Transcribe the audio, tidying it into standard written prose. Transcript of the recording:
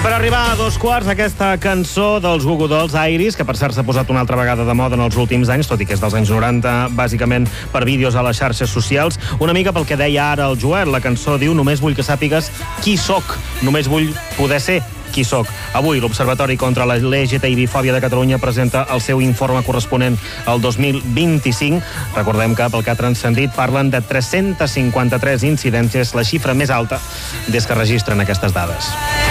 Per arribar a 2:15, aquesta cançó dels Goo Goo Dolls, Iris, que per cert s'ha posat una altra vegada de moda en els últims anys, tot i que és dels anys 90, bàsicament per vídeos a les xarxes socials. Una mica pel que deia ara el Joel, la cançó diu: només vull que sàpigues qui sóc, només vull poder ser qui sóc. Avui l'Observatori contra la LGTBI-fòbia de Catalunya presenta el seu informe corresponent al 2025. Recordem que, pel que ha transcendit, parlen de 353 incidències, la xifra més alta des que registren aquestes dades.